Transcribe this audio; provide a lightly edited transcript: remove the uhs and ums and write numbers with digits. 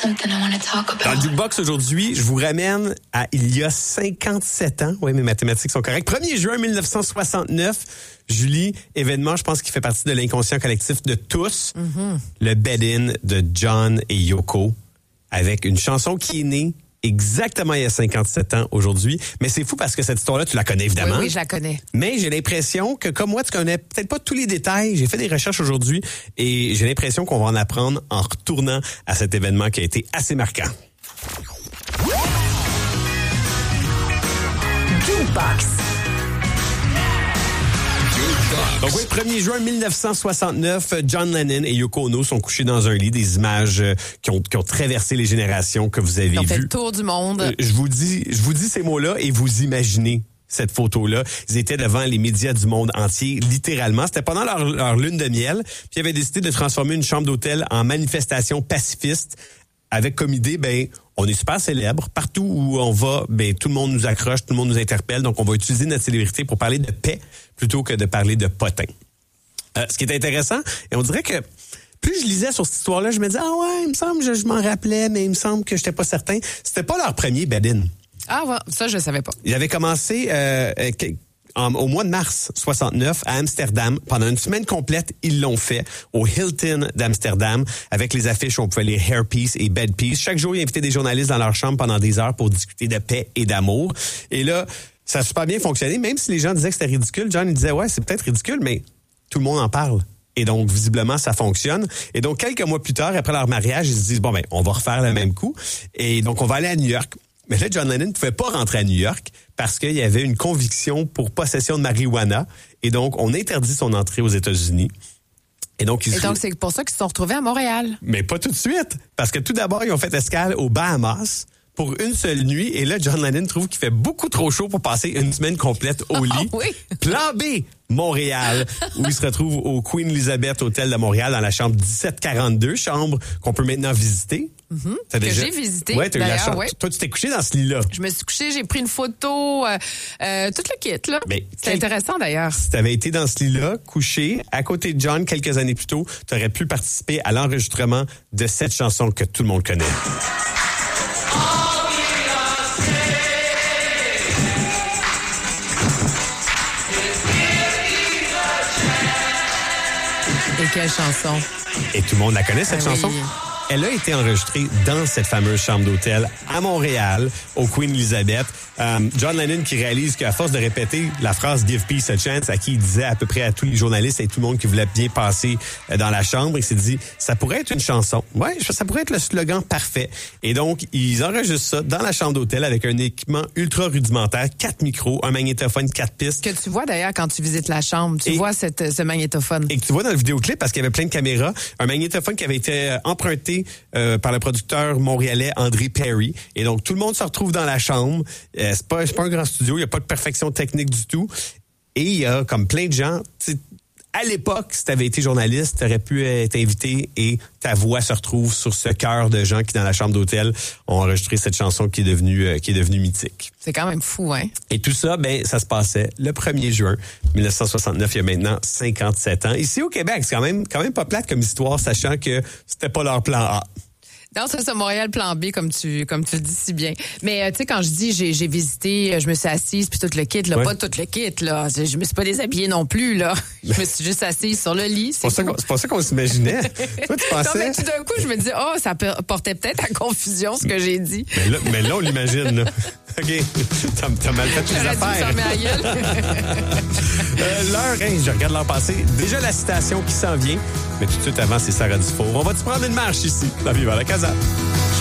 Dans le Jukebox aujourd'hui, je vous ramène à il y a 57 ans. Oui, mes mathématiques sont correctes. 1er juin 1969. Julie, événement, je pense qu'il fait partie de l'inconscient collectif de tous. Mm-hmm. Le bed-in de John et Yoko avec une chanson qui est née exactement il y a 57 ans aujourd'hui. Mais c'est fou parce que cette histoire-là, tu la connais évidemment. Oui, je la connais. Mais j'ai l'impression que comme moi, tu connais peut-être pas tous les détails. J'ai fait des recherches aujourd'hui et j'ai l'impression qu'on va en apprendre en retournant à cet événement qui a été assez marquant. Jukebox. Donc oui, 1er juin 1969, John Lennon et Yoko Ono sont couchés dans un lit. Des images qui ont traversé les générations que vous avez vues. Ils ont fait le tour du monde. Je vous dis ces mots-là et vous imaginez cette photo-là. Ils étaient devant les médias du monde entier, littéralement. C'était pendant leur lune de miel. Puis ils avaient décidé de transformer une chambre d'hôtel en manifestation pacifiste avec comme idée, on est super célèbre. Partout où on va, tout le monde nous accroche, tout le monde nous interpelle. Donc, on va utiliser notre célébrité pour parler de paix plutôt que de parler de potin. Ce qui est intéressant, et on dirait que plus je lisais sur cette histoire-là, je me disais, il me semble, je m'en rappelais, mais il me semble que j'étais pas certain. C'était pas leur premier bed-in. Ah, ça, je savais pas. Ils avaient commencé au mois de mars 69 à Amsterdam. Pendant une semaine complète, ils l'ont fait au Hilton d'Amsterdam avec les affiches où on pouvait lire Hair Peace et Bed Peace. Chaque jour, ils invitaient des journalistes dans leur chambre pendant des heures pour discuter de paix et d'amour. Et là, ça a super bien fonctionné. Même si les gens disaient que c'était ridicule, John il disait, c'est peut-être ridicule, mais tout le monde en parle. Et donc, visiblement, ça fonctionne. Et donc, quelques mois plus tard, après leur mariage, ils se disent, on va refaire le même coup. Et donc, on va aller à New York. Mais là, John Lennon ne pouvait pas rentrer à New York parce qu'il y avait une conviction pour possession de marijuana. Et donc, on interdit son entrée aux États-Unis. Et donc, c'est pour ça qu'ils se sont retrouvés à Montréal. Mais pas tout de suite. Parce que tout d'abord, ils ont fait escale aux Bahamas pour une seule nuit. Et là, John Lennon trouve qu'il fait beaucoup trop chaud pour passer une semaine complète au lit. Oui. Plan B, Montréal, où il se retrouve au Queen Elizabeth Hotel de Montréal dans la chambre 1742, chambre qu'on peut maintenant visiter. Mm-hmm. Que j'ai visité. Ouais, t'as eu la chance. Ouais. Toi, tu t'es couché dans ce lit-là. Je me suis couché, j'ai pris une photo, tout le kit, là. C'est intéressant, d'ailleurs. Si t'avais été dans ce lit-là, couché, à côté de John, quelques années plus tôt, t'aurais pu participer à l'enregistrement de cette chanson que tout le monde connaît. Et quelle chanson? Et tout le monde la connaît, cette chanson? Oui. Elle a été enregistrée dans cette fameuse chambre d'hôtel à Montréal, au Queen Elizabeth. John Lennon qui réalise qu'à force de répéter la phrase « Give peace a chance » à qui il disait à peu près à tous les journalistes et tout le monde qui voulait bien passer dans la chambre, il s'est dit « ça pourrait être une chanson. Ouais, ça pourrait être le slogan parfait. » Et donc, ils enregistrent ça dans la chambre d'hôtel avec un équipement ultra rudimentaire, 4 micros, un magnétophone 4 pistes. Que tu vois d'ailleurs quand tu visites la chambre, tu vois ce magnétophone. Et que tu vois dans le vidéoclip, parce qu'il y avait plein de caméras, un magnétophone qui avait été emprunté par le producteur montréalais André Perry. Et donc, tout le monde se retrouve dans la chambre. C'est pas un grand studio, il n'y a pas de perfection technique du tout. Et il y a comme plein de gens... À l'époque, si tu avais été journaliste, tu aurais pu être invité et ta voix se retrouve sur ce cœur de gens qui, dans la chambre d'hôtel, ont enregistré cette chanson qui est devenue mythique. C'est quand même fou, hein? Et tout ça, ça se passait le 1er juin 1969, il y a maintenant 57 ans. Ici au Québec, c'est quand même pas plate comme histoire, sachant que c'était pas leur plan A. Non, c'est ça, Montréal plan B, comme tu le dis si bien. Mais tu sais, quand je dis j'ai visité, je me suis assise, puis tout le kit, là, pas tout le kit, là. Je me suis pas déshabillée non plus, là. Je me suis juste assise sur le lit. C'est pas ça qu'on s'imaginait. Toi, tu pensais... Non, mais tout d'un coup, je me dis, ça portait peut-être à confusion, ce que j'ai dit. Mais là, on l'imagine, là. OK. T'as mal fait tes affaires. L'heure, je regarde l'heure passée. Déjà la citation qui s'en vient. Mais tout de suite avant, c'est Sarah Dufour. On va te prendre une marche ici, dans Viva la Casa.